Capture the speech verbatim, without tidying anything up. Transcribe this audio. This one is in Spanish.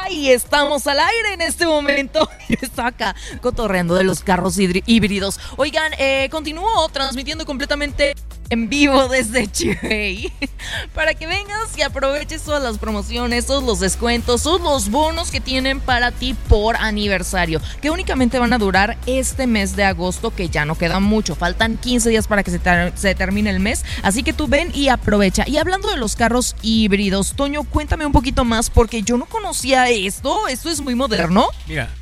Y estamos al aire en este momento. Está acá cotorreando de los carros híbridos. Oigan, eh, continúo transmitiendo completamente en vivo desde Chivey para que vengas y aproveches todas las promociones, todos los descuentos, todos los bonos que tienen para ti por aniversario, que únicamente van a durar este mes de agosto, que ya no queda mucho, faltan quince días para que se, ter- se termine el mes, así que tú ven y aprovecha. Y hablando de los carros híbridos, Toño, cuéntame un poquito más porque yo no conocía esto, esto es muy moderno. Mira,